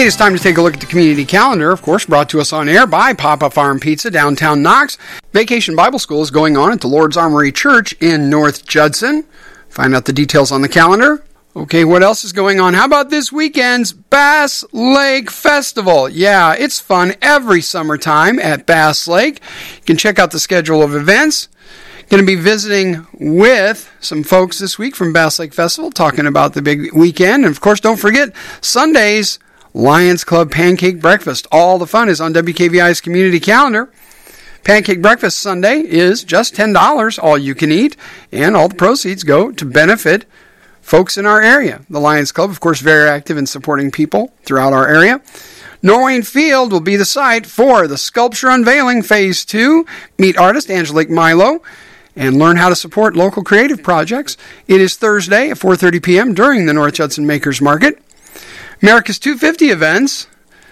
Hey, it's time to take a look at the community calendar, of course, brought to us on air by Papa Farm Pizza, downtown Knox. Vacation Bible School is going on at the Lord's Armory Church in North Judson. Find out the details on the calendar. Okay, what else is going on? How about this weekend's Bass Lake Festival? Yeah, it's fun every summertime at Bass Lake. You can check out the schedule of events. Going to be visiting with some folks this week from Bass Lake Festival, talking about the big weekend. And, of course, don't forget, Sunday's Lions Club Pancake Breakfast. All the fun is on WKVI's community calendar. Pancake Breakfast Sunday is just $10, all you can eat, and all the proceeds go to benefit folks in our area. The Lions Club, of course, very active in supporting people throughout our area. Norwayne Field will be the site for the Sculpture Unveiling Phase 2. Meet artist Angelique Milo and learn how to support local creative projects. It is Thursday at 4:30 p.m. during the North Judson Makers Market. America's 250 events.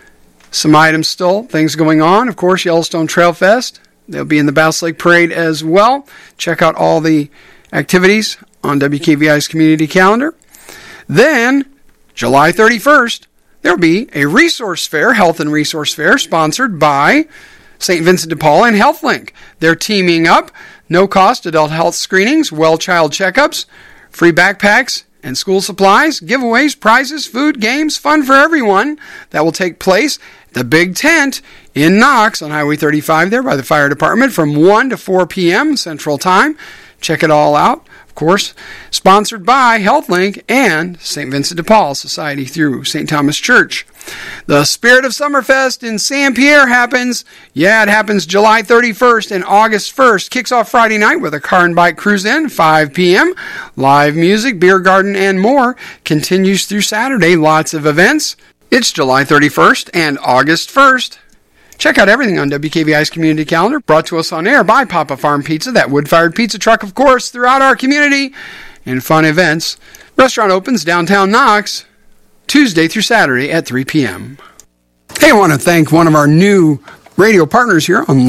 Some items still, things going on. Of course, Yellowstone Trail Fest. They'll be in the Bass Lake Parade as well. Check out all the activities on WKVI's community calendar. Then, July 31st, there'll be a resource fair, health and resource fair, sponsored by St. Vincent de Paul and HealthLink. They're teaming up. No-cost adult health screenings, well-child checkups, free backpacks, and school supplies, giveaways, prizes, food, games, fun for everyone. That will take place at the Big Tent in Knox on Highway 35 there by the fire department from 1 to 4 p.m. Central Time. Check it all out. Of course, sponsored by HealthLink and St. Vincent de Paul Society through St. Thomas Church. The Spirit of Summerfest in St. Pierre happens. Yeah, it happens July 31st and August 1st. Kicks off Friday night with a car and bike cruise in, 5 p.m. Live music, beer garden, and more. Continues through Saturday. Lots of events. It's July 31st and August 1st. Check out everything on WKVI's community calendar, brought to us on air by Papa Farm Pizza, that wood-fired pizza truck, of course, throughout our community, and fun events. Restaurant opens downtown Knox, Tuesday through Saturday at 3 p.m. Hey, I want to thank one of our new radio partners here on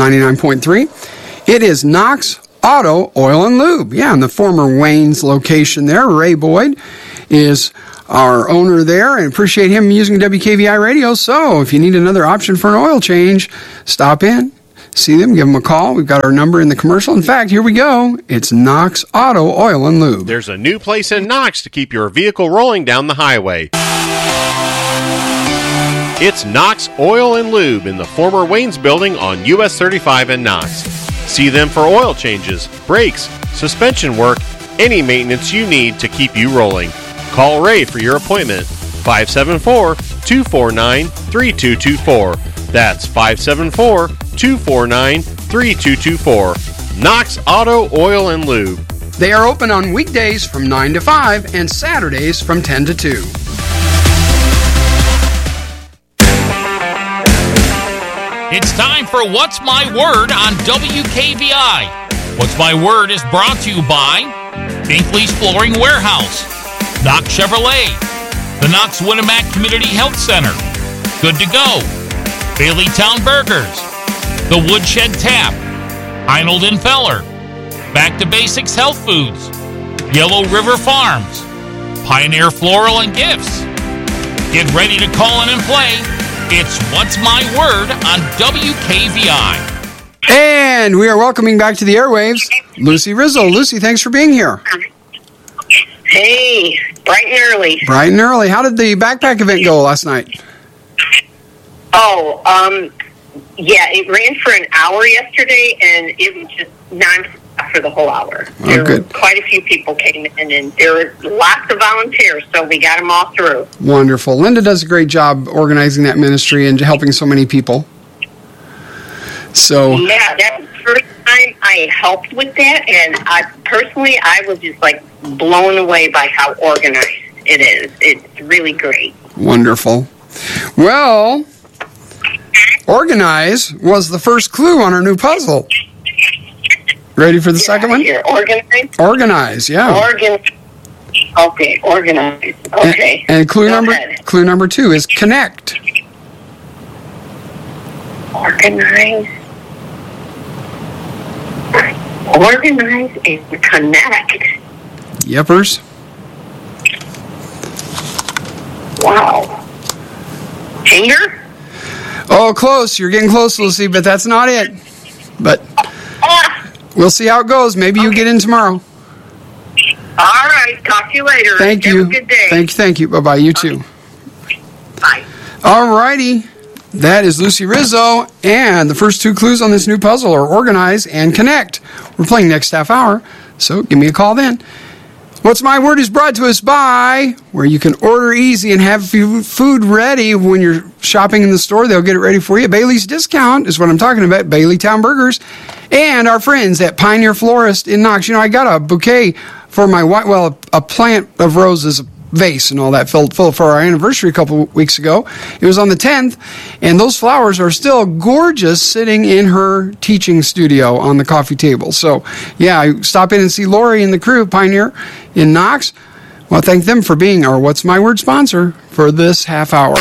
99.3. It is Knox Auto Oil and Lube. Yeah, in the former Wayne's location there. Ray Boyd is our owner there, and appreciate him using WKVI radio. So if you need another option for an oil change, stop in, see them, give them a call. We've got our number in the commercial. In fact, here we go. It's Knox Auto Oil and Lube. There's a new place in Knox to keep your vehicle rolling down the highway. It's Knox Oil and Lube in the former Wayne's building on US 35 in Knox. See them for oil changes, brakes, suspension work, any maintenance you need to keep you rolling. Call Ray for your appointment, 574-249-3224. That's 574-249-3224. Knox Auto Oil and Lube. They are open on weekdays from 9 to 5 and Saturdays from 10 to 2. It's time for What's My Word on WKVI. What's My Word is brought to you by Binkley's Flooring Warehouse, Knox Chevrolet, the Knox Winnemac Community Health Center, Good to Go, Bailey Town Burgers, The Woodshed Tap, Heinold & Feller, Back to Basics Health Foods, Yellow River Farms, Pioneer Floral and Gifts. Get ready to call in and play. It's What's My Word on WKVI. And we are welcoming back to the airwaves Lucy Rizzo. Lucy, thanks for being here. Hey, bright and early. Bright and early. How did the backpack event go last night? Oh, yeah, it ran for an hour yesterday, and it was just nonstop for the whole hour. There were quite a few people came in, and there were lots of volunteers, so we got them all through. Wonderful. Linda does a great job organizing that ministry and helping so many people. So yeah, that's the first time I helped with that, and I was just like blown away by how organized it is. It's really great. Wonderful. Well, organize was the first clue on our new puzzle. Ready for the second one? Organize? Organize, yeah. Okay, organize. Okay. And clue number 2 is connect. Organize and connect. Yepers. Wow. Tanger? Oh, close. You're getting close, Lucy, but that's not it. But we'll see how it goes. Maybe you get in tomorrow. All right. Talk to you later. Thank you. Have a good day. Thank you. Bye-bye. You too. Bye. All righty. That is Lucy Rizzo, and the first two clues on this new puzzle are organize and connect. We're playing next half hour, so give me a call then. What's My Word is brought to us by, where you can order easy and have food ready when you're shopping in the store. They'll get it ready for you. Bailey's Discount is what I'm talking about, Bailey Town Burgers. And our friends at Pioneer Florist in Knox. You know, I got a bouquet for my wife, well, a plant of roses, a vase and all that filled for our anniversary a couple weeks ago. It was on the 10th, and those flowers are still gorgeous sitting in her teaching studio on the coffee table. So, yeah, stop in and see Lori and the crew, Pioneer in Knox. Well, thank them for being our What's My Word sponsor for this half hour.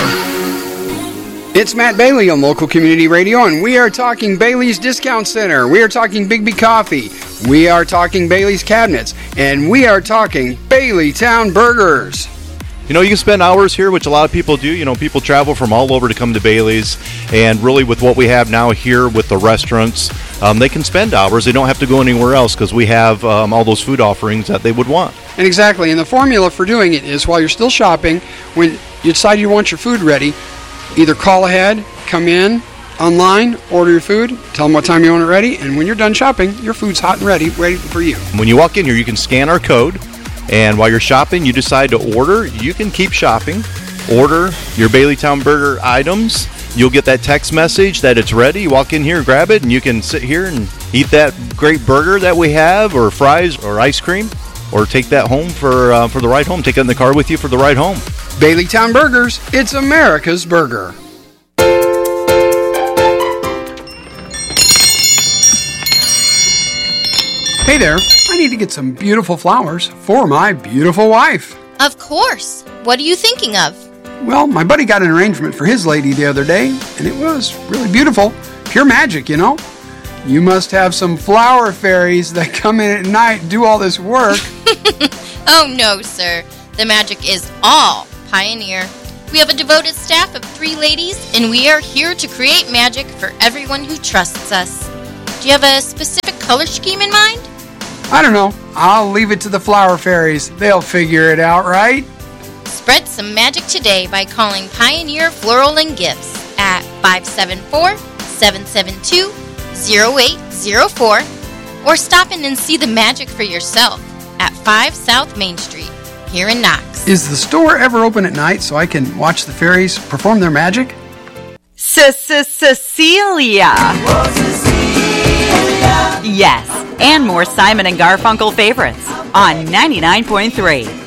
It's Matt Bailey on Local Community Radio, and we are talking Bailey's Discount Center. We are talking Bigby Coffee. We are talking Bailey's Cabinets. And we are talking Bailey Town Burgers. You know, you can spend hours here, which a lot of people do. You know, people travel from all over to come to Bailey's. And really with what we have now here with the restaurants, they can spend hours. They don't have to go anywhere else because we have all those food offerings that they would want. And exactly. And the formula for doing it is while you're still shopping, when you decide you want your food ready, either call ahead, come in, online, order your food, tell them what time you want it ready, and when you're done shopping, your food's hot and ready for you. When you walk in here, you can scan our code, and while you're shopping, you decide to order. You can keep shopping, order your Bailey Town Burger items. You'll get that text message that it's ready. You walk in here, grab it, and you can sit here and eat that great burger that we have, or fries, or ice cream, or take that home for the ride home. Take it in the car with you for the ride home. Bailey Town Burgers, it's America's burger. Hey there, I need to get some beautiful flowers for my beautiful wife. Of course. What are you thinking of? Well, my buddy got an arrangement for his lady the other day, and it was really beautiful. Pure magic, you know. You must have some flower fairies that come in at night and do all this work. Oh, no, sir. The magic is all Pioneer. We have a devoted staff of 3 ladies, and we are here to create magic for everyone who trusts us. Do you have a specific color scheme in mind? I don't know. I'll leave it to the flower fairies. They'll figure it out, right? Spread some magic today by calling Pioneer Floral and Gifts at 574-772-0804 or stop in and see the magic for yourself at 5 South Main Street here in Knox. Is the store ever open at night so I can watch the fairies perform their magic? Cecilia. Yes, and more Simon and Garfunkel favorites on 99.3.